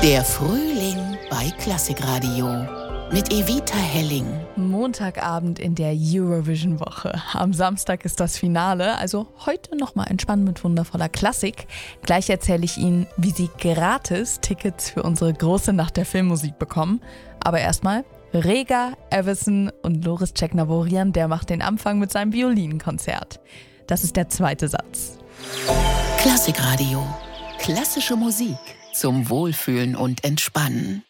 Der Frühling bei Klassikradio mit Evita Helling. Montagabend in der Eurovision-Woche. Am Samstag ist das Finale, also heute nochmal entspannen mit wundervoller Klassik. Gleich erzähle ich Ihnen, wie Sie gratis Tickets für unsere große Nacht der Filmmusik bekommen. Aber erstmal Rega Everson und Loris Czegnavorian, der macht den Anfang mit seinem Violinkonzert. Das ist der zweite Satz. Klassikradio. Klassische Musik zum Wohlfühlen und Entspannen.